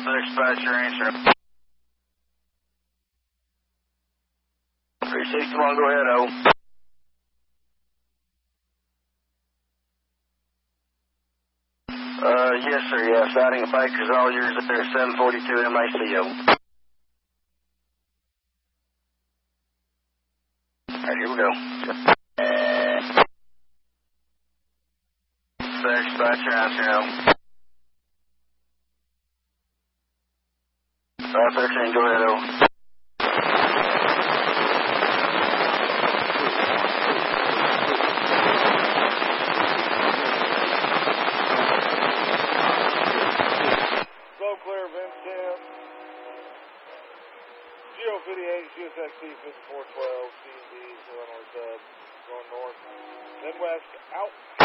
Dispatcher answer. 361, go ahead, O. Yes, sir, yeah. Sighting of bikers, all yours up there, 742 MACO. Alright, here we go. Dispatcher answer now. 513, go ahead, O. Geo 58, GSXC 5412, C&D, Illinois Dub, going north, then west, out.